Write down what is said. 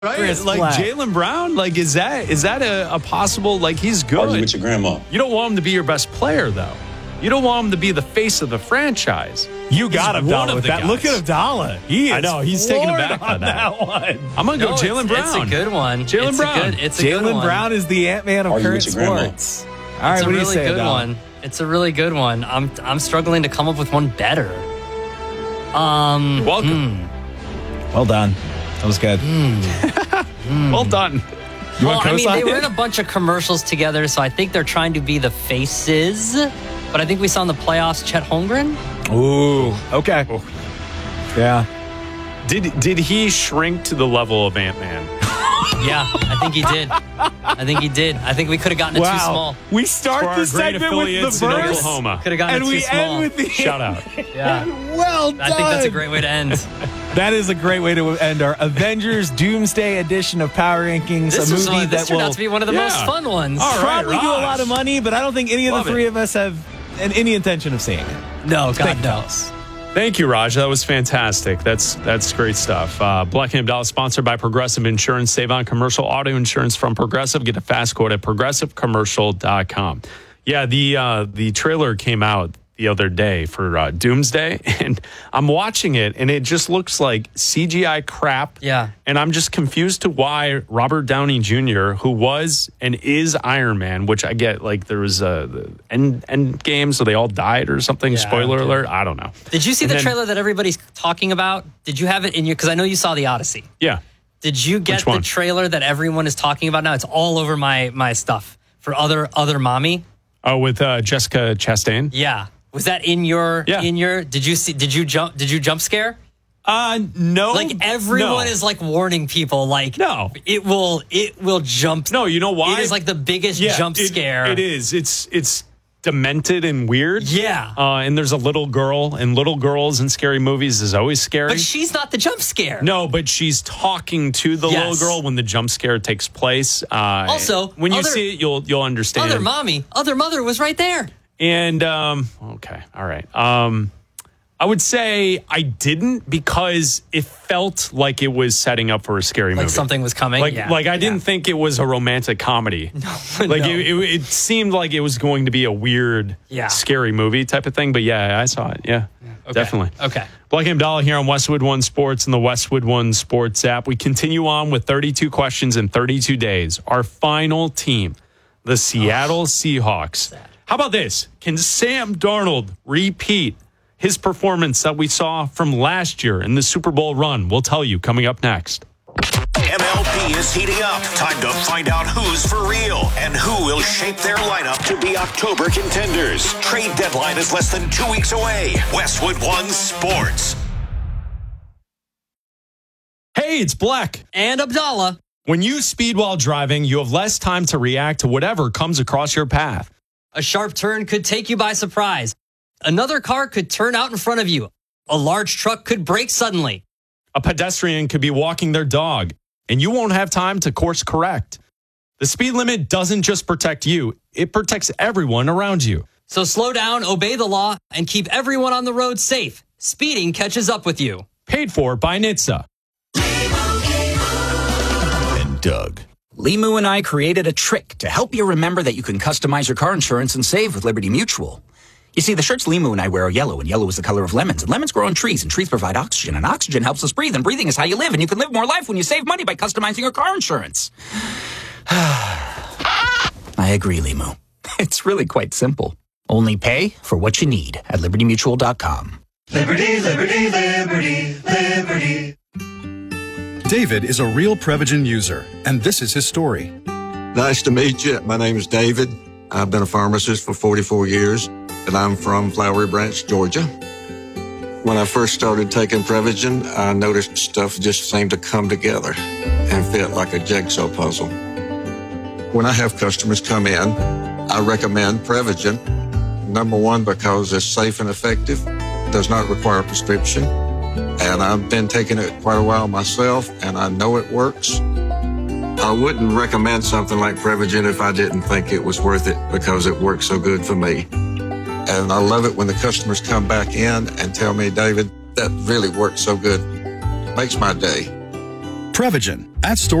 Right? Chris Like Black. Jaylen Brown, like is that a possible, like he's good. Argue with your grandma. You don't want him to be your best player though. You don't want him to be the face of the franchise. You got He's Abdallah one of with the that. guys. Look at Abdallah. He is I know, he's taken floored aback by on that. one. I'm gonna go Jaylen Brown. It's a good one. Jaylen Brown. It's a good one. Jaylen Brown is the Ant-Man of Argue current with your grandma. sports. All right, It's what a do you really say, good Abdallah? one. It's a really good one. I'm struggling to come up with one better. Welcome. Well done. That was good. Well done. You Well, want I mean, they cosign were it? in a bunch of commercials together, so I think they're trying to be the faces. But I think we saw in the playoffs Chet Holmgren. Ooh, okay. Yeah. Did he shrink to the level of Ant-Man? Yeah, I think he did. I think we could have gotten it too small. We For start our the great segment with affiliates the in verse, Oklahoma. Could have gotten and it too we small. end with the Shout out. Yeah. Well done. I think that's a great way to end. That is a great way to end our Avengers Doomsday edition of Power Rankings. This a movie this that turned will out to be one of the most fun ones. All right, probably do a Raj. lot of money, but I don't think any of Love the three it. of us have any intention of seeing it. No, God Think knows. Thank you, Raj. That was fantastic. That's great stuff. Black and Abdallah, sponsored by Progressive Insurance. Save on commercial auto insurance from Progressive. Get a fast quote at progressivecommercial.com. Yeah, the trailer came out the other day for Doomsday, and I'm watching it, and it just looks like CGI crap. Yeah. And I'm just confused to why Robert Downey Jr., who was and is Iron Man, which I get, like there was the end game, so they all died or something. Yeah, Spoiler okay. alert. I don't know. Did you see And the then- trailer that everybody's talking about? Did you have it in your? Because I know you saw the Odyssey. Yeah. Did you get Which one? the trailer that everyone is talking about now? It's all over my stuff for other mommy. Oh, with Jessica Chastain. Yeah. Was that in your Yeah. did you jump scare? No. Like everyone No. is like warning people like No. it will jump. No, you know why? It is like the biggest jump scare. It is. It's demented and weird. Yeah. And there's a little girl, and little girls in scary movies is always scary. But she's not the jump scare. No, but she's talking to the little Yes. girl when the jump scare takes place. Also, when you other- see it, you'll understand. Other mother was right there. And okay, all right. I would say I didn't because it felt like it was setting up for a scary movie. Like something was coming. Like, Yeah. like I didn't think it was a romantic comedy. Like No. it seemed like it was going to be a weird, scary movie type of thing. But yeah, I saw it. Yeah, definitely. Okay. Black and Abdallah here on Westwood One Sports and the Westwood One Sports app. We continue on with 32 questions in 32 days. Our final team, the Seattle Seahawks. How about this? Can Sam Darnold repeat his performance that we saw from last year in the Super Bowl run? We'll tell you coming up next. MLB is heating up. Time to find out who's for real and who will shape their lineup to be October contenders. Trade deadline is less than 2 weeks away. Westwood One Sports. Hey, it's Black. And Abdallah. When you speed while driving, you have less time to react to whatever comes across your path. A sharp turn could take you by surprise. Another car could turn out in front of you. A large truck could brake suddenly. A pedestrian could be walking their dog, and you won't have time to course correct. The speed limit doesn't just protect you, it protects everyone around you. So slow down, obey the law, and keep everyone on the road safe. Speeding catches up with you. Paid for by NHTSA. And Doug. Limu and I created a trick to help you remember that you can customize your car insurance and save with Liberty Mutual. You see, the shirts Limu and I wear are yellow, and yellow is the color of lemons. And lemons grow on trees, and trees provide oxygen, and oxygen helps us breathe, and breathing is how you live, and you can live more life when you save money by customizing your car insurance. I agree, Limu. It's really quite simple. Only pay for what you need at LibertyMutual.com. Liberty, liberty, liberty, liberty. David is a real Prevagen user, and this is his story. Nice to meet you. My name is David. I've been a pharmacist for 44 years, and I'm from Flowery Branch, Georgia. When I first started taking Prevagen, I noticed stuff just seemed to come together and fit like a jigsaw puzzle. When I have customers come in, I recommend Prevagen. Number one, because it's safe and effective, does not require a prescription. And I've been taking it quite a while myself, and I know it works. I wouldn't recommend something like Prevagen if I didn't think it was worth it because it works so good for me. And I love it when the customers come back in and tell me, David, that really works so good. Makes my day. Prevagen at store.